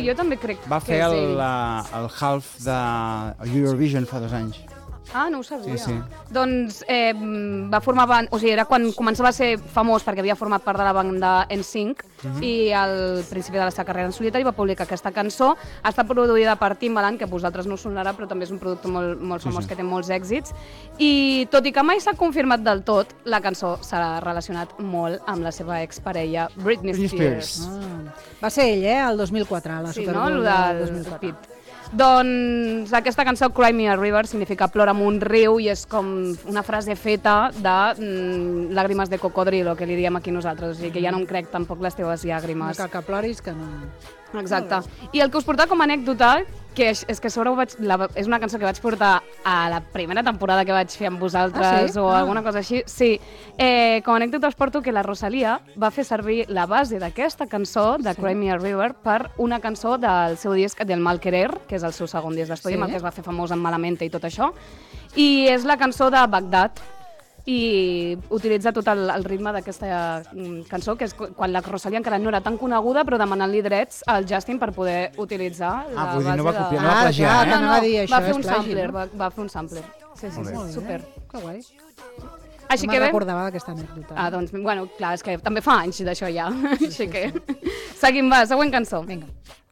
jo també crec Va que fer és ell. el half de Eurovision fa 2 anys. Ah, no ho sabia. Sí. Doncs va formar... O sigui, era quan començava a ser famós perquè havia format part de la banda NSYNC i al principi de la seva carrera en solitari va publicar aquesta cançó. Està produïda per Timbaland, que a vosaltres no us sonarà, però també és un productor molt famós que té molts èxits. I tot i que mai s'ha confirmat del tot, la cançó s'ha relacionat molt amb la seva exparella Britney Spears. Va ser ell, el 2004, a la Sí, Super no? Bowl El del del 2004. Pit. Doncs aquesta cançó Cry Me a River significa plora amb un riu i és com una frase feta de làgrimes de cocodrilo, que li diem aquí nosaltres, o sigui que ja no em crec tampoc les teves llàgrimes. No cal que ploris, que no... Exacte. I el que us portava com a anècdota, que és que sobre és una cançó que vaig portar a la primera temporada que vaig fer amb vosaltres o alguna cosa així. Sí, com a anècdota us porto que la Rosalía va fer servir la base d'aquesta cançó, de Cry Me a River, per una cançó del seu disc del Mal Querer, que és el seu segon disc d'estudi, amb el que es va fer famós en Malamente i tot això. I és la cançó de Bagdad, i utilitza tot el ritme d'aquesta cançó, que és quan la Rosalía encara no era tan coneguda, però demanant-li drets al Justin per poder utilitzar la vull dir, no va base copiar, no va plagiar, no, no va dir això, va fer és un plagi, sampler, no? va fer un sampler. Sí, super. Que guai. Així No que me'n bé... recordava d'aquesta anècdota. Ah, doncs, bueno, clar, és que també fa anys d'això ja. Així que... Seguim, va, següent cançó. Vinga.